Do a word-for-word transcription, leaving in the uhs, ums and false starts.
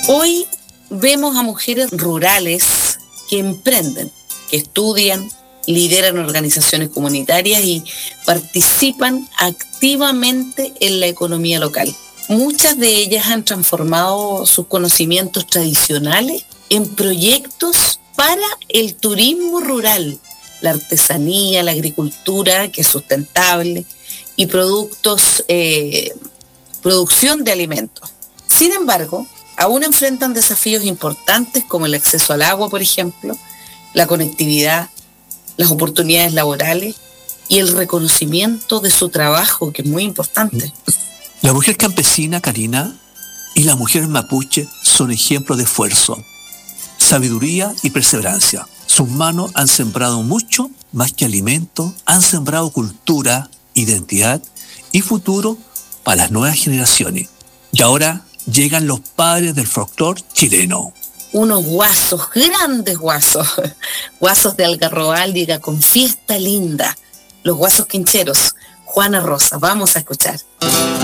Hoy vemos a mujeres rurales que emprenden, que estudian, lideran organizaciones comunitarias y participan activamente en la economía local. Muchas de ellas han transformado sus conocimientos tradicionales en proyectos para el turismo rural, la artesanía, la agricultura, que es sustentable, y productos, eh, producción de alimentos. Sin embargo, aún enfrentan desafíos importantes como el acceso al agua, por ejemplo, la conectividad, las oportunidades laborales y el reconocimiento de su trabajo, que es muy importante. La mujer campesina, Karina, y la mujer mapuche son ejemplos de esfuerzo, sabiduría y perseverancia. Sus manos han sembrado mucho, más que alimento, han sembrado cultura, identidad y futuro para las nuevas generaciones. Y ahora llegan los padres del folclore chileno. Unos guasos, grandes guasos, guasos de Algarrobaldiga con fiesta linda, los guasos quincheros. Juana Rosa, vamos a escuchar.